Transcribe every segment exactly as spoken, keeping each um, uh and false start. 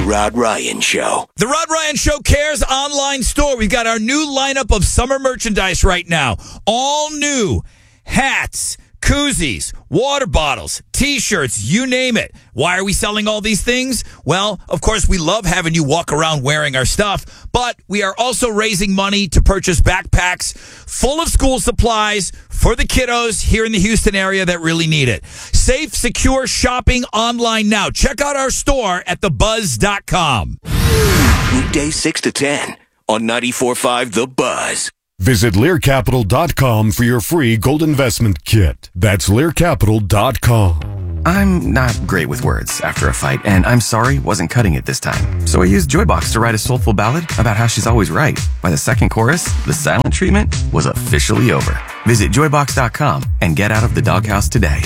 Rod Ryan Show. The Rod Ryan Show Cares online store. We've got our new lineup of summer merchandise right now. All new hats, koozies, water bottles, T-shirts, you name it. Why are we selling all these things? Well, of course, we love having you walk around wearing our stuff, but we are also raising money to purchase backpacks full of school supplies for the kiddos here in the Houston area that really need it. Safe, secure shopping online now. Check out our store at the buzz dot com. Weekdays six to ten on ninety-four point five The Buzz. Visit Lear Capital dot com for your free gold investment kit. That's Lear Capital dot com. I'm not great with words after a fight, and I'm sorry wasn't cutting it this time. So I used Joybox to write a soulful ballad about how she's always right. By the second chorus, the silent treatment was officially over. Visit Joybox dot com and get out of the doghouse today.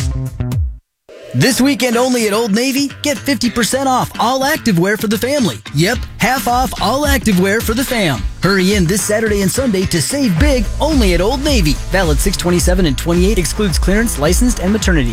This weekend only at Old Navy, get fifty percent off all activewear for the family. Yep, half off all activewear for the fam. Hurry in this Saturday and Sunday to save big only at Old Navy. Valid six twenty-seven and twenty-eight, excludes clearance, licensed, and maternity.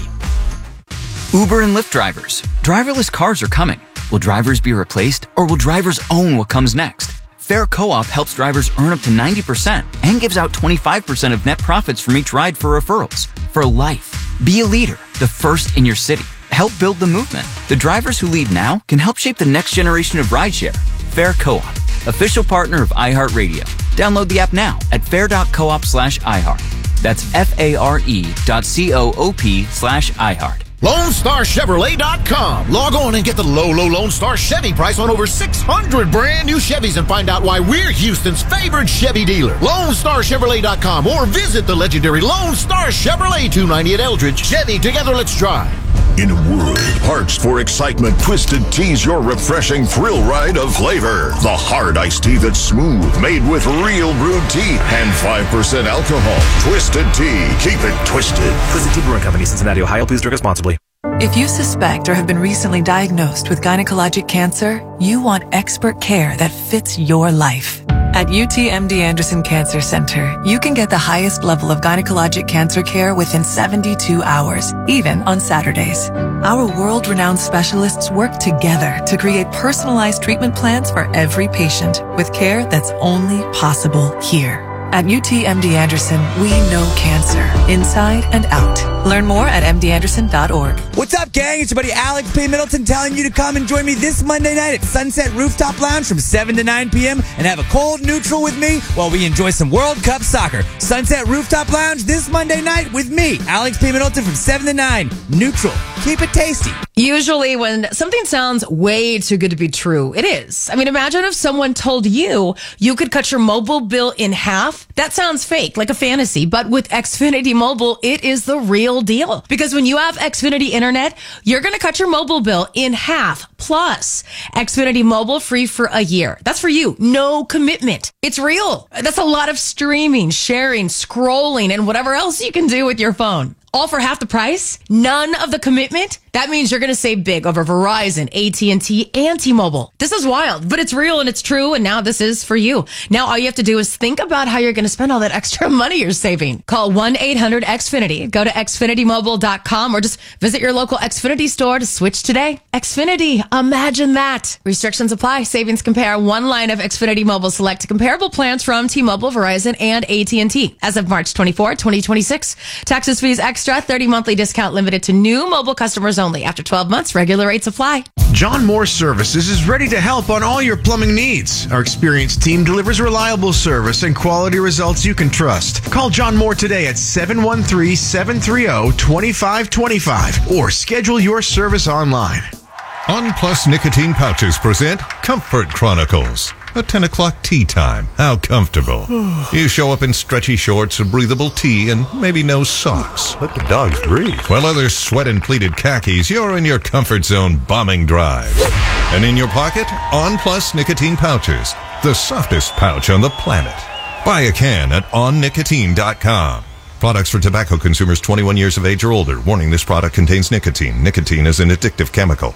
Uber and Lyft drivers. Driverless cars are coming. Will drivers be replaced, or will drivers own what comes next? Fair Co-op helps drivers earn up to ninety percent and gives out twenty-five percent of net profits from each ride for referrals. For life. Be a leader, the first in your city. Help build the movement. The drivers who lead now can help shape the next generation of rideshare. Fair Co-op, official partner of iHeartRadio. Download the app now at fair.coop slash iHeart. That's F-A-R-E dot C-O-O-P slash iHeart. Lone Star Chevrolet dot com. Log on and get the low, low Lone Star Chevy price on over six hundred brand new Chevys and find out why we're Houston's favorite Chevy dealer. Lone Star Chevrolet dot com or visit the legendary Lone Star Chevrolet, two ninety at Eldridge. Chevy, together let's drive. In a world parched for excitement, Twisted Tea's your refreshing thrill ride of flavor. The hard iced tea that's smooth, made with real brewed tea and five percent alcohol. Twisted Tea. Keep it twisted. Twisted Tea Brewing Company, Cincinnati, Ohio. Please drink responsibly. If you suspect or have been recently diagnosed with gynecologic cancer, you want expert care that fits your life. At U T M D Anderson Cancer Center, you can get the highest level of gynecologic cancer care within seventy-two hours, even on Saturdays. Our world-renowned specialists work together to create personalized treatment plans for every patient with care that's only possible here. At U T M D Anderson, we know cancer inside and out. Learn more at m d anderson dot org. What's up, gang? It's your buddy Alex P. Middleton telling you to come and join me this Monday night at Sunset Rooftop Lounge from seven to nine p.m. and have a cold neutral with me while we enjoy some World Cup soccer. Sunset Rooftop Lounge this Monday night with me, Alex P. Middleton, from seven to nine. Neutral. Keep it tasty. Usually when something sounds way too good to be true, it is. I mean, imagine if someone told you you could cut your mobile bill in half. That sounds fake, like a fantasy. But with Xfinity Mobile, it is the real deal. Because when you have Xfinity Internet, you're going to cut your mobile bill in half. Plus, Xfinity Mobile free for a year. That's for you. No commitment. It's real. That's a lot of streaming, sharing, scrolling, and whatever else you can do with your phone. All for half the price? None of the commitment? That means you're going to save big over Verizon, A T and T, and T-Mobile. This is wild, but it's real and it's true, and now this is for you. Now all you have to do is think about how you're going to spend all that extra money you're saving. Call one eight hundred X Finity. Go to xfinity mobile dot com or just visit your local Xfinity store to switch today. Xfinity, imagine that. Restrictions apply. Savings compare. One line of Xfinity Mobile select comparable plans from T-Mobile, Verizon, and A T and T. As of March twenty-fourth, twenty twenty-six, taxes, fees, extra, thirty monthly discount limited to new mobile customers only. After twelve months, regular rates apply. John Moore Services is ready to help on all your plumbing needs. Our experienced team delivers reliable service and quality results you can trust. Call John Moore today at seven one three, seven three zero, two five two five or schedule your service online. On Plus Nicotine Pouches present Comfort Chronicles. A ten o'clock tea time. How comfortable. You show up in stretchy shorts, a breathable tee, and maybe no socks. Let the dogs breathe. While others sweat in pleated khakis, you're in your comfort zone bombing drive. And in your pocket, On Plus Nicotine Pouches. The softest pouch on the planet. Buy a can at on nicotine dot com. Products for tobacco consumers twenty-one years of age or older. Warning, this product contains nicotine. Nicotine is an addictive chemical.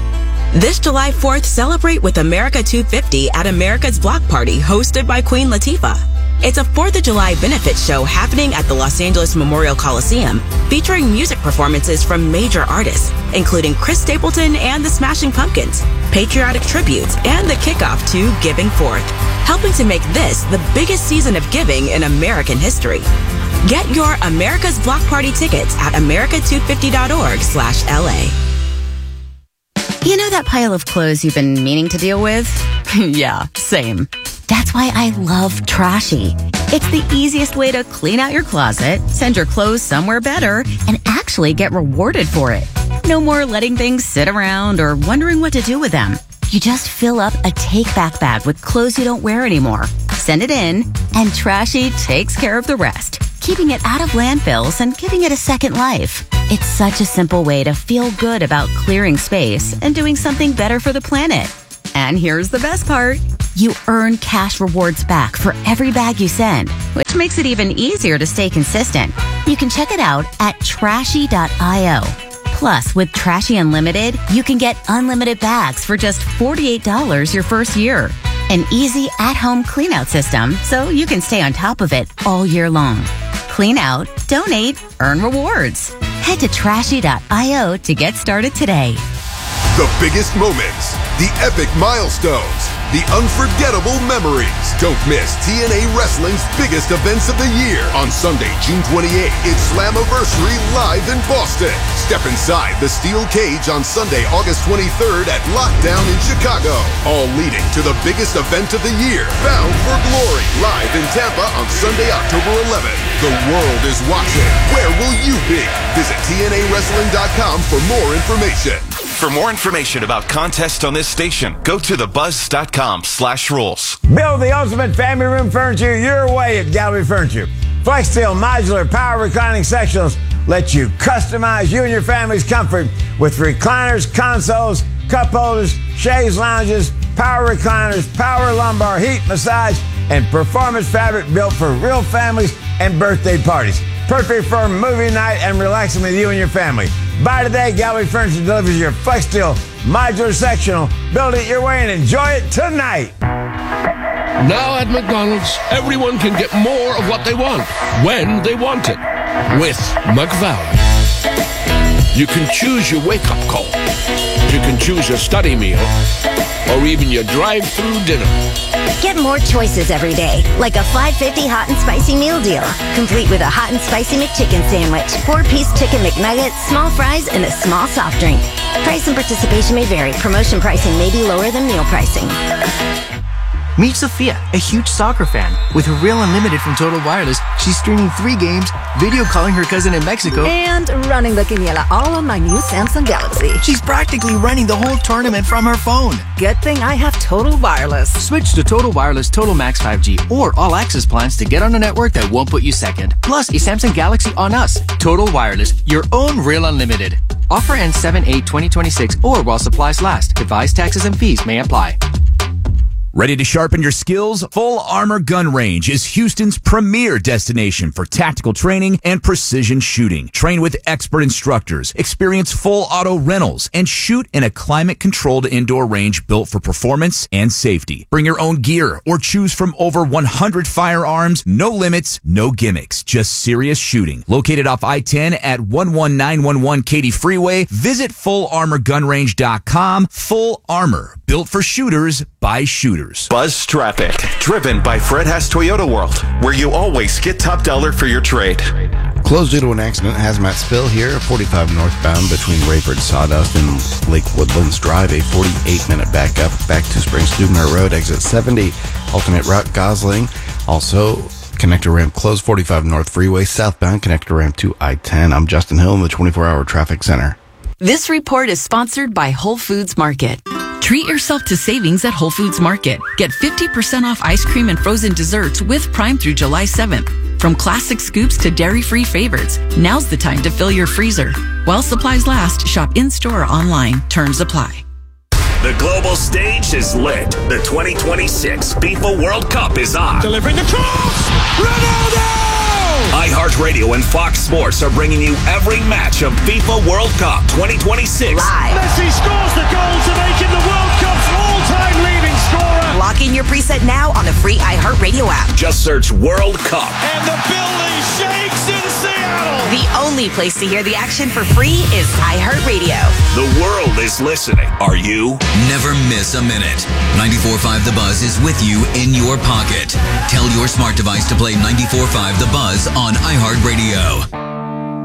This July fourth, celebrate with America two fifty at America's Block Party, hosted by Queen Latifah. It's a fourth of July benefit show happening at the Los Angeles Memorial Coliseum, featuring music performances from major artists, including Chris Stapleton and the Smashing Pumpkins. patriotic tributes, and the kickoff to Giving Forth, helping to make this the biggest season of giving in American history. Get your America's Block Party tickets at america two fifty dot org slash L A. You know that pile of clothes you've been meaning to deal with? Yeah, same. That's why I love Trashy. It's the easiest way to clean out your closet, send your clothes somewhere better, and actually get rewarded for it. No more letting things sit around or wondering what to do with them. You just fill up a take-back bag with clothes you don't wear anymore, send it in, and Trashy takes care of the rest, keeping it out of landfills and giving it a second life. It's such a simple way to feel good about clearing space and doing something better for the planet. And here's the best part. You earn cash rewards back for every bag you send, which makes it even easier to stay consistent. You can check it out at trashy dot io. Plus, with Trashy Unlimited, you can get unlimited bags for just forty-eight dollars your first year. An easy at-home clean-out system so you can stay on top of it all year long. Clean out, donate, earn rewards. Head to trashy dot io to get started today. The biggest moments, the epic milestones, the unforgettable memories. Don't miss T N A Wrestling's biggest events of the year. On Sunday, June twenty-eighth, it's Slammiversary live in Boston. Step inside the steel cage on Sunday, August twenty-third at Lockdown in Chicago. All leading to the biggest event of the year, Bound for Glory, live in Tampa on Sunday, October eleventh. The world is watching. Where will you be? Visit T N A wrestling dot com for more information. For more information about contests on this station, go to the buzz dot com slash rules. Build the ultimate family room furniture your way at Gallery Furniture. Flexsteel modular power reclining sectionals let you customize you and your family's comfort with recliners, consoles, cup holders, chaise lounges, power recliners, power lumbar, heat massage, and performance fabric built for real families and birthday parties. Perfect for movie night and relaxing with you and your family. Buy today. Gallery Furniture delivers your Flexsteel modular sectional. Build it your way and enjoy it tonight. Now at McDonald's, everyone can get more of what they want, when they want it, with McValue. You can choose your wake-up call. You can choose your study meal, or even your drive-through dinner. Get more choices every day, like a five fifty hot and spicy meal deal, complete with a hot and spicy McChicken sandwich, four-piece chicken McNugget, small fries, and a small soft drink. Price and participation may vary. Promotion pricing may be lower than meal pricing. Meet Sophia, a huge soccer fan. With her Real Unlimited from Total Wireless, she's streaming three games, video calling her cousin in Mexico, and running the quiniela all on my new Samsung Galaxy. She's practically running the whole tournament from her phone. Good thing I have Total Wireless. Switch to Total Wireless Total Max five G or All Access plans to get on a network that won't put you second. Plus, a Samsung Galaxy on us. Total Wireless, your own Real Unlimited. Offer ends seven eight twenty twenty-six or while supplies last. Device taxes and fees may apply. Ready to sharpen your skills? Full Armor Gun Range is Houston's premier destination for tactical training and precision shooting. Train with expert instructors, experience full auto rentals, and shoot in a climate-controlled indoor range built for performance and safety. Bring your own gear or choose from over one hundred firearms. No limits, no gimmicks, just serious shooting. Located off I ten at one one nine one one Katy Freeway, visit full armor gun range dot com. Full Armor, built for shooters by shooters. Buzz Traffic, driven by Fred Haas Toyota World, where you always get top dollar for your trade. Closed due to an accident, hazmat spill here, forty-five northbound between Rayford Sawdust and Lake Woodlands Drive, a forty-eight minute backup back to Springs Stubner Road, exit seventy, alternate route Gosling. Also, connector ramp closed, forty-five North Freeway, southbound connector ramp to I ten. I'm Justin Hill in the twenty-four hour traffic center. This report is sponsored by Whole Foods Market. Treat yourself to savings at Whole Foods Market. Get fifty percent off ice cream and frozen desserts with Prime through July seventh. From classic scoops to dairy-free favorites, now's the time to fill your freezer. While supplies last, shop in-store or online. Terms apply. The global stage is lit. The twenty twenty-six FIFA World Cup is on. Delivering the cross! Ronaldo! iHeartRadio and Fox Sports are bringing you every match of FIFA World Cup twenty twenty-six. Live. Messi scores the goal to make him the World Cup's all-time leading scorer. Lock in your preset now on the free iHeartRadio app. Just search World Cup. And the building shakes. in Seattle. The only place to hear the action for free is iHeartRadio. The world is listening. Are you? Never miss a minute. ninety-four point five The Buzz is with you in your pocket. Tell your smart device to play ninety-four point five The Buzz on iHeartRadio.